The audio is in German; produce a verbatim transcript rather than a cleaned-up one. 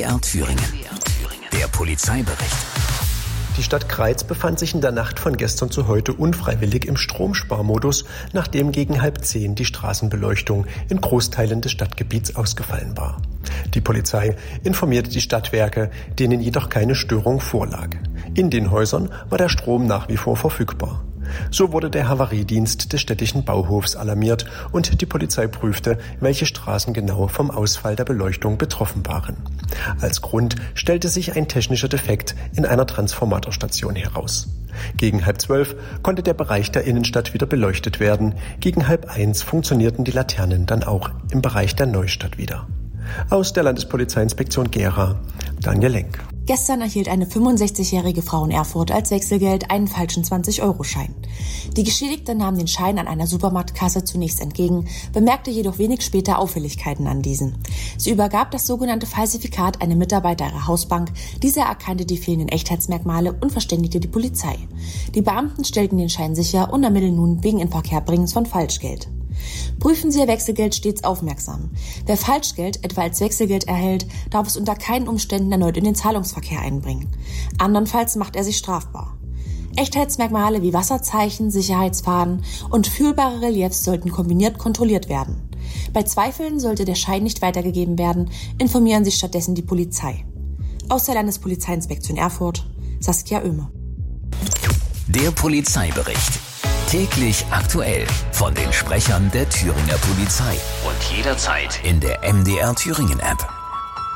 R Thüringen. Der Polizeibericht. Die Stadt Greiz befand sich in der Nacht von gestern zu heute unfreiwillig im Stromsparmodus, nachdem gegen halb zehn die Straßenbeleuchtung in Großteilen des Stadtgebiets ausgefallen war. Die Polizei informierte die Stadtwerke, denen jedoch keine Störung vorlag. In den Häusern war der Strom nach wie vor verfügbar. So wurde der Havariedienst des städtischen Bauhofs alarmiert und die Polizei prüfte, welche Straßen genau vom Ausfall der Beleuchtung betroffen waren. Als Grund stellte sich ein technischer Defekt in einer Transformatorstation heraus. Gegen halb zwölf konnte der Bereich der Innenstadt wieder beleuchtet werden. Gegen halb eins funktionierten die Laternen dann auch im Bereich der Neustadt wieder. Aus der Landespolizeiinspektion Gera, Daniel Lenk. Gestern erhielt eine fünfundsechzigjährige Frau in Erfurt als Wechselgeld einen falschen zwanzig-Euro-Schein. Die Geschädigte nahm den Schein an einer Supermarktkasse zunächst entgegen, bemerkte jedoch wenig später Auffälligkeiten an diesen. Sie übergab das sogenannte Falsifikat einem Mitarbeiter ihrer Hausbank. Dieser erkannte die fehlenden Echtheitsmerkmale und verständigte die Polizei. Die Beamten stellten den Schein sicher und ermitteln nun wegen Inverkehrbringens von Falschgeld. Prüfen Sie Ihr Wechselgeld stets aufmerksam. Wer Falschgeld etwa als Wechselgeld erhält, darf es unter keinen Umständen erneut in den Zahlungsverkehr einbringen. Andernfalls macht er sich strafbar. Echtheitsmerkmale wie Wasserzeichen, Sicherheitsfaden und fühlbare Reliefs sollten kombiniert kontrolliert werden. Bei Zweifeln sollte der Schein nicht weitergegeben werden, informieren Sie stattdessen die Polizei. Aus der Landespolizeiinspektion Erfurt, Saskia Oehme. Der Polizeibericht. Täglich aktuell von den Sprechern der Thüringer Polizei und jederzeit in der M D R Thüringen App.